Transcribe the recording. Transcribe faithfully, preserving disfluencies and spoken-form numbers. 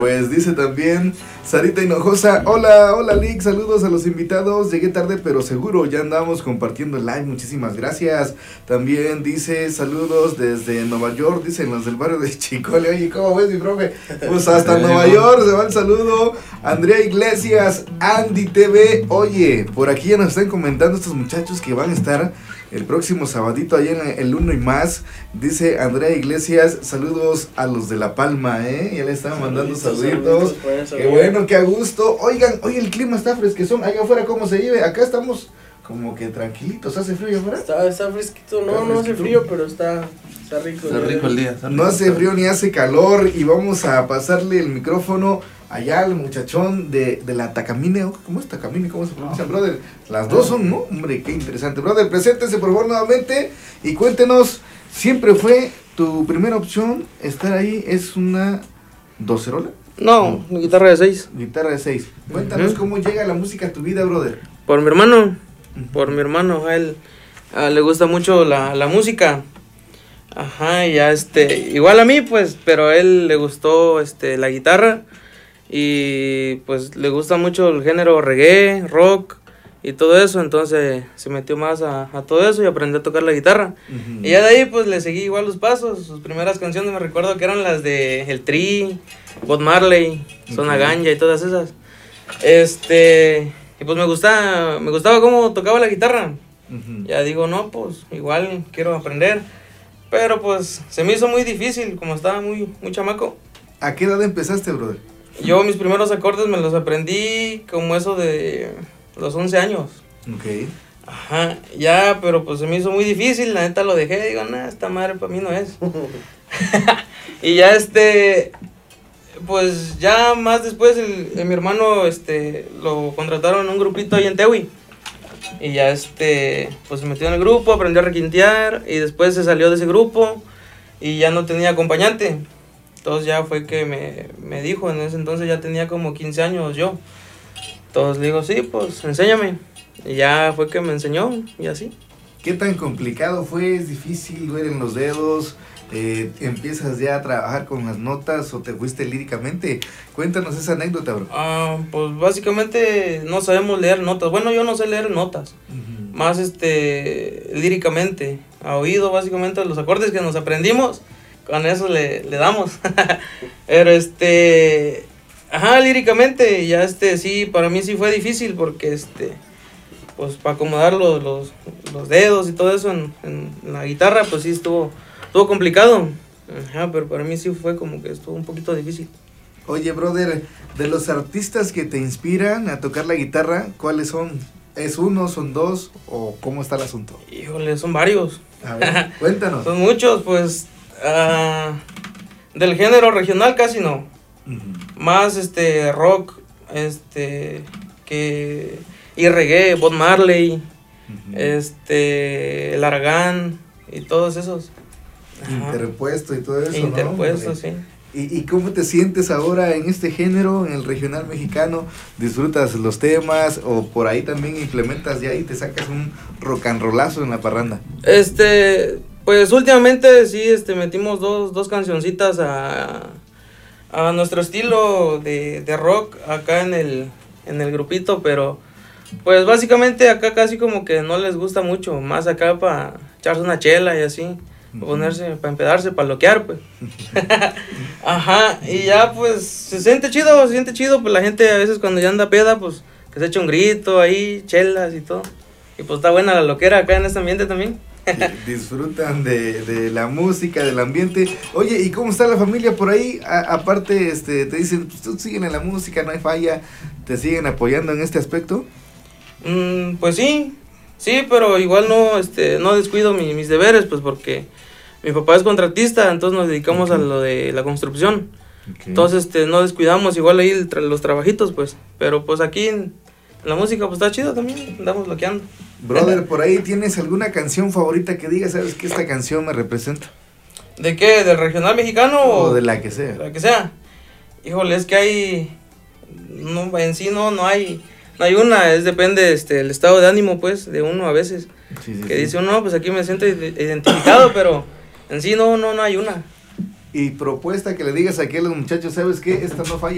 Pues dice también Sarita Hinojosa, hola, hola Lick, saludos a los invitados, llegué tarde pero seguro, ya andamos compartiendo el live, muchísimas gracias. También dice saludos desde Nueva York, dicen los del barrio de Chicole, oye, ¿cómo ves mi profe? Pues hasta Nueva York se va el saludo. Andrea Iglesias, Andy T V, oye, por aquí ya nos están comentando estos muchachos que van a estar el próximo sabadito allá en el Uno y Más. Dice Andrea Iglesias, saludos a los de La Palma, ¿eh? Ya le están mandando saluditos. saluditos Qué bueno, qué a gusto. Oigan, hoy el clima está fresquezón. Allá afuera, ¿cómo se vive? Acá estamos como que tranquilitos. ¿Hace frío allá afuera? Está, está fresquito. No, no hace frío, pero está, está rico. Está rico el día. No hace frío ni hace calor. Y vamos a pasarle el micrófono allá al muchachón de, de la Tacamine. ¿Cómo es Tacamine? ¿Cómo se pronuncia, brother? Las dos son, ¿no? Hombre, qué interesante. Brother, preséntese por favor nuevamente y cuéntenos, ¿siempre fue tu primera opción estar ahí? ¿Es una docerola? No, no. Guitarra de seis. Guitarra de seis. Cuéntanos uh-huh. cómo llega la música a tu vida, brother. Por mi hermano, uh-huh. por mi hermano, a él a le gusta mucho la, la música. Ajá, y ya este, igual a mí pues, pero a él le gustó este la guitarra. Y pues le gusta mucho el género reggae, rock y todo eso, entonces se metió más a, a todo eso y aprendió a tocar la guitarra. Uh-huh. Y ya de ahí pues le seguí igual los pasos. Sus primeras canciones me recuerdo que eran las de El Tri, Bob Marley, Zona okay. Ganja y todas esas. Este, y pues me gustaba, me gustaba cómo tocaba la guitarra. Uh-huh. Ya digo, no, pues igual quiero aprender. Pero pues se me hizo muy difícil, como estaba muy, muy chamaco. ¿A qué edad empezaste, brother? Yo mis primeros acordes me los aprendí como eso de los once años. Ok. Ajá, ya, pero pues se me hizo muy difícil, la neta lo dejé, digo, nah, esta madre para mí no es. Y ya este, pues ya más después el, el, mi hermano este, lo contrataron en un grupito ahí en Tehui. Y ya este, pues se metió en el grupo, aprendió a requintear y después se salió de ese grupo y ya no tenía acompañante. Entonces ya fue que me, me dijo, en ese entonces ya tenía como quince años yo. Entonces le digo, sí, pues enséñame. Y ya fue que me enseñó y así. ¿Qué tan complicado fue? ¿Es difícil? ¿Duelen los dedos? Eh, ¿Empiezas ya a trabajar con las notas o te fuiste líricamente? Cuéntanos esa anécdota, bro. Ah, pues básicamente no sabemos leer notas. Bueno, yo no sé leer notas. Uh-huh. Más este, líricamente. A oído, básicamente, los acordes que nos aprendimos. Con eso le, le damos. Pero este, ajá, líricamente, ya este, sí, para mí sí fue difícil porque este, pues para acomodar los, los, los dedos y todo eso en, en la guitarra, pues sí estuvo, estuvo complicado. Ajá, pero para mí sí fue como que estuvo un poquito difícil. Oye, brother, de los artistas que te inspiran a tocar la guitarra, ¿cuáles son? ¿Es uno, son dos o cómo está el asunto? Híjole, son varios. A ver, cuéntanos. Son muchos, pues. Uh, del género regional casi no. Uh-huh. Más este rock, este que y reggae, Bob Marley, uh-huh. este el Aragán y todos esos. Interpuesto y todo eso. Interpuesto, ¿no? sí. ¿Y, ¿Y cómo te sientes ahora en este género, en el regional mexicano? ¿Disfrutas los temas o por ahí también implementas ya y te sacas un rock and rollazo en la parranda? Este, pues últimamente sí, este, metimos dos, dos cancioncitas a, a nuestro estilo de, de rock acá en el, en el grupito, pero pues básicamente acá casi como que no les gusta mucho, más acá para echarse una chela y así. Para ponerse, para empedarse, para loquear, pues. Ajá, y ya pues se siente chido, se siente chido, pues la gente a veces cuando ya anda peda, pues que se echa un grito ahí, chelas y todo. Y pues está buena la loquera acá en este ambiente también. Disfrutan de, de la música, del ambiente. Oye, ¿y cómo está la familia por ahí? A, aparte, este, te dicen, pues tú siguen en la música, no hay falla, ¿te siguen apoyando en este aspecto? Mm, pues sí. Sí, pero igual no, este, no descuido mi, mis deberes, pues porque mi papá es contratista, entonces nos dedicamos okay. a lo de la construcción. Okay. Entonces, este, no descuidamos igual ahí el tra- los trabajitos, pues. Pero pues aquí en, en la música, pues está chido también, andamos loqueando. Brother, ¿por ahí tienes alguna canción favorita que digas, sabes que esta canción me representa? ¿De qué? ¿Del regional mexicano? O, o de la que sea. De la que sea. Híjole, es que hay, no, en sí no, no hay... No hay una, es depende este el estado de ánimo pues de uno a veces, sí, sí, que sí. Dice uno, no, pues aquí me siento identificado, pero en sí no, no, no hay una. Y propuesta que le digas aquí a los muchachos, ¿sabes qué? Esta no falla.